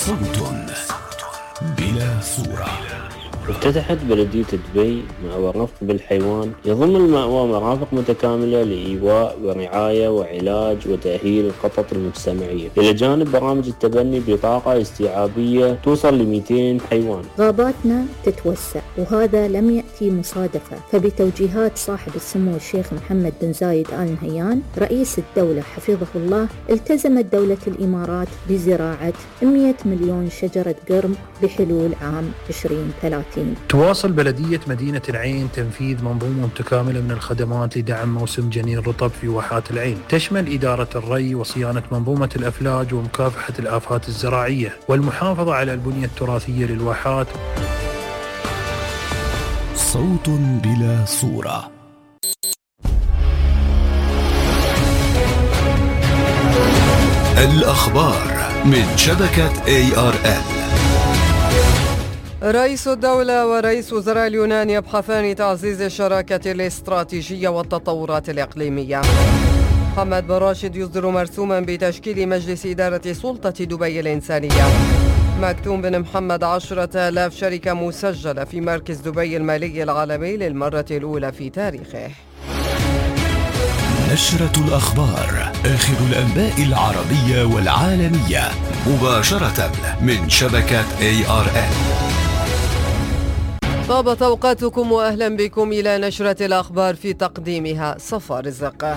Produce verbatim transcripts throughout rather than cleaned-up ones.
صوت بلا صورة. افتتحت بلدية دبي مأوى رفق بالحيوان يضم المأوى مرافق متكاملة لإيواء ورعاية وعلاج وتأهيل القطط المجتمعية، إلى جانب برامج التبني بطاقة استيعابية توصل ل مئتين حيوان. غاباتنا تتوسع وهذا لم يأتي مصادفة، فبتوجيهات صاحب السمو الشيخ محمد بن زايد آل نهيان رئيس الدولة حفظه الله، التزمت دولة الإمارات بزراعة مئة مليون شجرة قرم بحلول عام عشرين ثلاثين. تواصل بلدية مدينة العين تنفيذ منظومة متكاملة من الخدمات لدعم موسم جنين الرطب في واحات العين، تشمل إدارة الري وصيانة منظومة الأفلاج ومكافحة الآفات الزراعية والمحافظة على البنية التراثية للواحات. صوت بلا صورة. الأخبار من شبكة إيه آر إل. رئيس الدولة ورئيس وزراء اليونان يبحثان تعزيز الشراكة الاستراتيجية والتطورات الإقليمية. محمد بن راشد يصدر مرسوما بتشكيل مجلس إدارة سلطة دبي الإنسانية. مكتوم بن محمد عشرة آلاف شركة مسجلة في مركز دبي المالي العالمي للمرة الأولى في تاريخه. نشرة الأخبار، آخر الأنباء العربية والعالمية مباشرة من شبكة إيه آر إل. طابت أوقاتكم وأهلا بكم إلى نشرة الأخبار في تقديمها صفا رزق.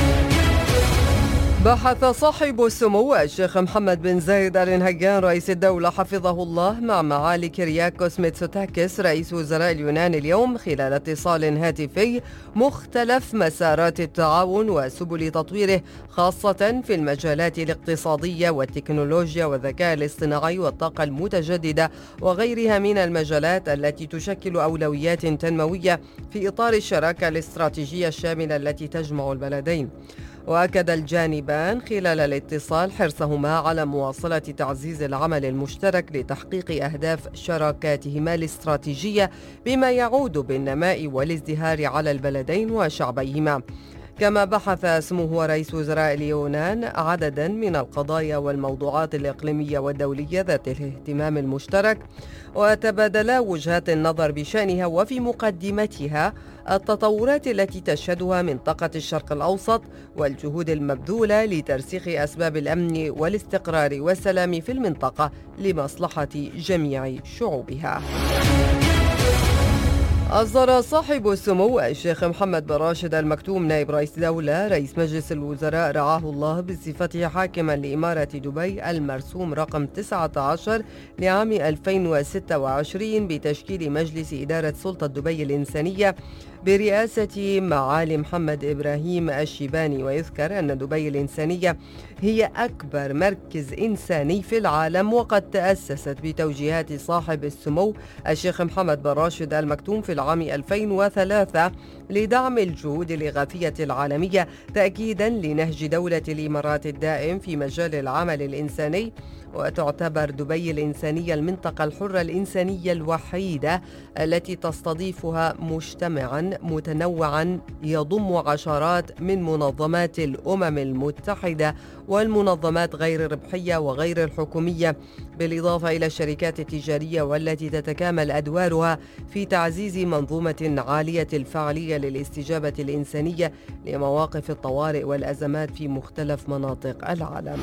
بحث صاحب السمو الشيخ محمد بن زايد آل نهيان رئيس الدولة حفظه الله مع معالي كيرياكوس ميتسوتاكيس رئيس وزراء اليونان اليوم خلال اتصال هاتفي مختلف مسارات التعاون وسبل تطويره، خاصة في المجالات الاقتصادية والتكنولوجيا والذكاء الاصطناعي والطاقة المتجددة وغيرها من المجالات التي تشكل أولويات تنموية في إطار الشراكة الاستراتيجية الشاملة التي تجمع البلدين. وأكد الجانبان خلال الاتصال حرصهما على مواصلة تعزيز العمل المشترك لتحقيق أهداف شراكاتهما الاستراتيجية بما يعود بالنماء والازدهار على البلدين وشعبيهما. كما بحث سموه رئيس وزراء اليونان عددا من القضايا والموضوعات الإقليمية والدولية ذات الاهتمام المشترك، وتبادلا وجهات النظر بشأنها وفي مقدمتها التطورات التي تشهدها منطقة الشرق الأوسط والجهود المبذولة لترسيخ أسباب الأمن والاستقرار والسلام في المنطقة لمصلحة جميع شعوبها. أصدر صاحب السمو الشيخ محمد بن راشد آل مكتوم نائب رئيس دولة رئيس مجلس الوزراء رعاه الله بصفته حاكما لإمارة دبي المرسوم رقم تسعة عشر لعام ألفين وستة وعشرين بتشكيل مجلس إدارة سلطة دبي الإنسانية برئاسة معالي محمد إبراهيم الشيباني. ويذكر أن دبي الإنسانية هي أكبر مركز إنساني في العالم، وقد تأسست بتوجيهات صاحب السمو الشيخ محمد بن راشد آل مكتوم في العام ألفين وثلاثة لدعم الجهود الإغاثية العالمية، تأكيدا لنهج دولة الإمارات الدائم في مجال العمل الإنساني. وتعتبر دبي الإنسانية المنطقة الحرة الإنسانية الوحيدة التي تستضيفها مجتمعا متنوعا يضم عشرات من منظمات الأمم المتحدة والمنظمات غير الربحية وغير الحكومية، بالإضافة إلى الشركات التجارية والتي تتكامل أدوارها في تعزيز منظومة عالية الفاعلية للاستجابة الإنسانية لمواقف الطوارئ والأزمات في مختلف مناطق العالم.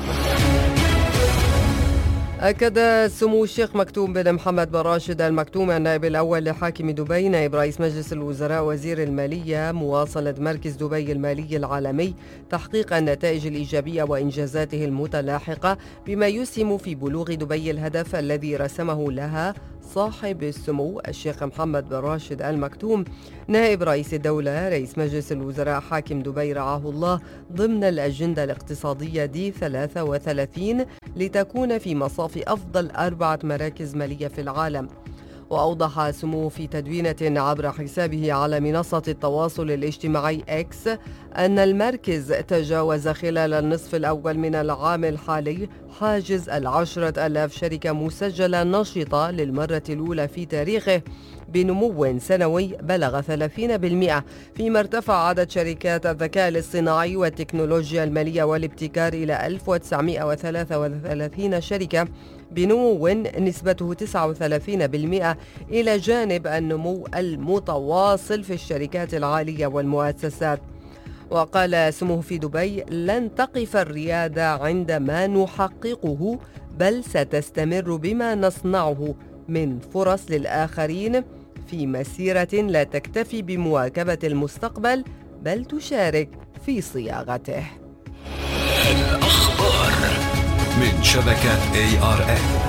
أكد سمو الشيخ مكتوم بن محمد بن راشد آل مكتوم النائب الأول لحاكم دبي نائب رئيس مجلس الوزراء وزير المالية مواصلة مركز دبي المالي العالمي تحقيق النتائج الإيجابية وإنجازاته المتلاحقة، بما يسهم في بلوغ دبي الهدف الذي رسمه لها صاحب السمو الشيخ محمد بن راشد آل مكتوم نائب رئيس الدولة رئيس مجلس الوزراء حاكم دبي رعاه الله ضمن الأجندة الاقتصادية دي ثلاثة وثلاثين لتكون في مصاف أفضل أربعة مراكز مالية في العالم. وأوضح سموه في تدوينة عبر حسابه على منصة التواصل الاجتماعي إكس أن المركز تجاوز خلال النصف الأول من العام الحالي حاجز العشرة ألاف شركة مسجلة نشطة للمرة الأولى في تاريخه، بنمو سنوي بلغ ثلاثين بالمئة، فيما ارتفع عدد شركات الذكاء الاصطناعي والتكنولوجيا المالية والابتكار إلى ألف وتسعمئة وثلاثة وثلاثين شركة بنمو نسبته تسعة وثلاثين بالمئة، إلى جانب النمو المتواصل في الشركات العالية والمؤسسات. وقال سموه في دبي: لن تقف الريادة عند ما نحققه، بل ستستمر بما نصنعه من فرص للآخرين في مسيرة لا تكتفي بمواكبة المستقبل، بل تشارك في صياغته. الأخبار من شبكة إيه آر إن.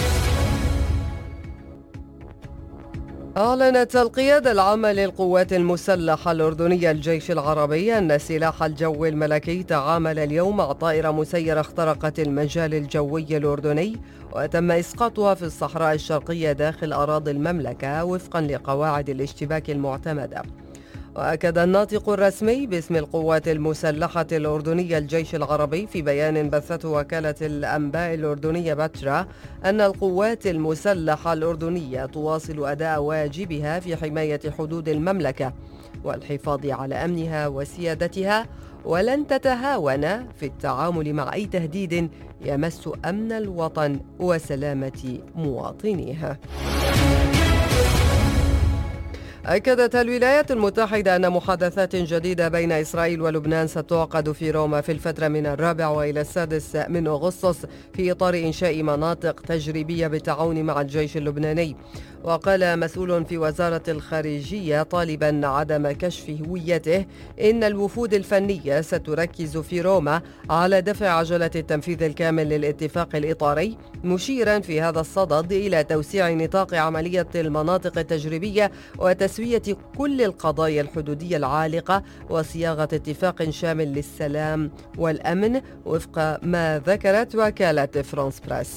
أعلنت القيادة العامة للقوات المسلحة الأردنية الجيش العربي أن سلاح الجو الملكي تعامل اليوم مع طائرة مسيرة اخترقت المجال الجوي الأردني، وتم إسقاطها في الصحراء الشرقية داخل أراضي المملكة وفقا لقواعد الاشتباك المعتمدة. وأكد الناطق الرسمي باسم القوات المسلحة الأردنية الجيش العربي في بيان بثته وكالة الأنباء الأردنية باترا أن القوات المسلحة الأردنية تواصل أداء واجبها في حماية حدود المملكة والحفاظ على أمنها وسيادتها، ولن تتهاون في التعامل مع أي تهديد يمس أمن الوطن وسلامة مواطنيها. أكدت الولايات المتحدة أن محادثات جديدة بين إسرائيل ولبنان ستعقد في روما في الفترة من الرابع وإلى السادس من أغسطس في إطار إنشاء مناطق تجريبية بالتعاون مع الجيش اللبناني. وقال مسؤول في وزارة الخارجية طالبا عدم كشف هويته إن الوفود الفنية ستركز في روما على دفع عجلة التنفيذ الكامل للاتفاق الإطاري، مشيرا في هذا الصدد إلى توسيع نطاق عملية المناطق التجريبية وتسوية كل القضايا الحدودية العالقة وصياغة اتفاق شامل للسلام والأمن وفق ما ذكرت وكالة فرانس بريس.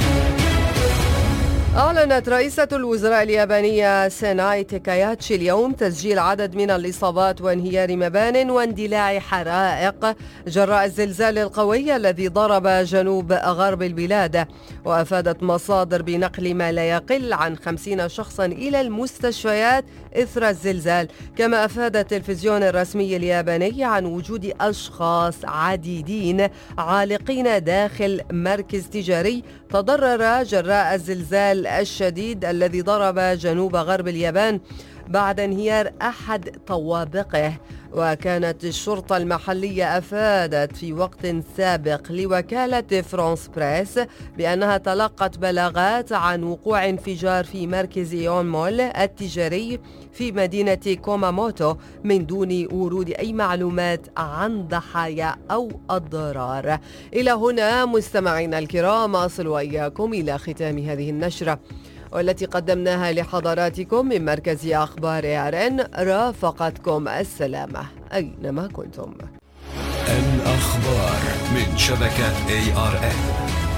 أعلنت رئيسة الوزراء اليابانية سيناي تاكاياتشي اليوم تسجيل عدد من الإصابات وانهيار مبان واندلاع حرائق جراء الزلزال القوي الذي ضرب جنوب غرب البلاد. وأفادت مصادر بنقل ما لا يقل عن خمسين شخصا إلى المستشفيات إثر الزلزال. كما أفاد التلفزيون الرسمي الياباني عن وجود أشخاص عديدين عالقين داخل مركز تجاري تضرر جراء الزلزال الشديد الذي ضرب جنوب غرب اليابان بعد انهيار أحد طوابقه. وكانت الشرطة المحلية أفادت في وقت سابق لوكالة فرانس بريس بأنها تلقت بلاغات عن وقوع انفجار في مركز إيون مول التجاري في مدينة كوماموتو من دون ورود أي معلومات عن ضحايا أو أضرار. إلى هنا مستمعينا الكرام أصل وإياكم إلى ختام هذه النشرة والتي قدمناها لحضراتكم من مركز أخبار إيه آر إن. رافقتكم السلامة أينما كنتم. الأخبار من شبكة إيه آر إن.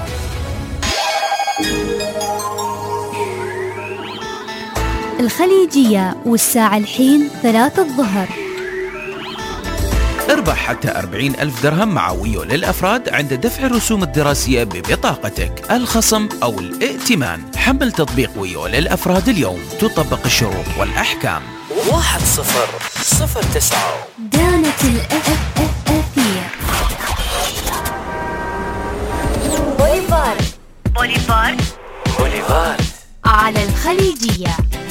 الخليجية والساعة الحين ثلاثة الظهر. اربح حتى أربعين ألف درهم مع ويو للأفراد عند دفع الرسوم الدراسية ببطاقتك. الخصم أو الائتمان. حمل تطبيق ويو للأفراد اليوم، تطبق الشروط والأحكام. واحد صفر صفر تسعة دانة الأثير. بوليفار بوليفار بوليفار على الخليجية.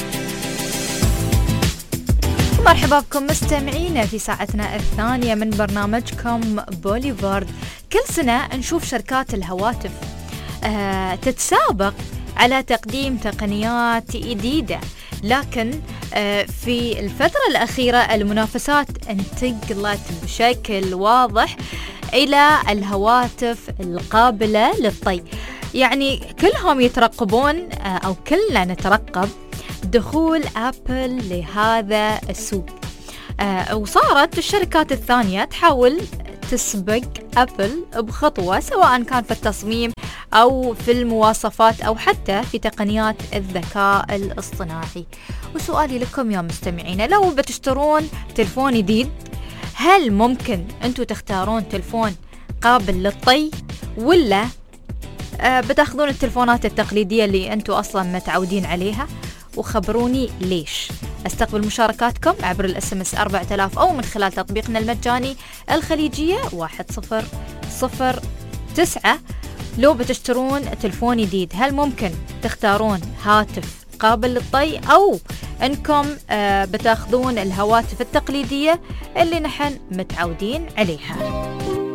مرحبا بكم مستمعينا في ساعتنا الثانية من برنامجكم بوليفارد. كل سنة نشوف شركات الهواتف آه تتسابق على تقديم تقنيات جديدة، لكن آه في الفترة الأخيرة المنافسات انتقلت بشكل واضح إلى الهواتف القابلة للطي. يعني كلهم يترقبون آه أو كلنا نترقب دخول أبل لهذا السوق. آه وصارت الشركات الثانية تحاول تسبق أبل بخطوة، سواء كان في التصميم أو في المواصفات أو حتى في تقنيات الذكاء الاصطناعي. وسؤالي لكم يا مستمعين، لو بتشترون تلفون جديد، هل ممكن أنتوا تختارون تلفون قابل للطي ولا آه بتاخذون التلفونات التقليدية اللي أنتوا أصلا متعودين عليها؟ وخبروني ليش. استقبل مشاركاتكم عبر الاس ام اس أربعة آلاف أو من خلال تطبيقنا المجاني الخليجية واحد صفر صفر تسعة. لو بتشترون تلفون جديد هل ممكن تختارون هاتف قابل للطي أو أنكم آه بتاخذون الهواتف التقليدية اللي نحن متعودين عليها؟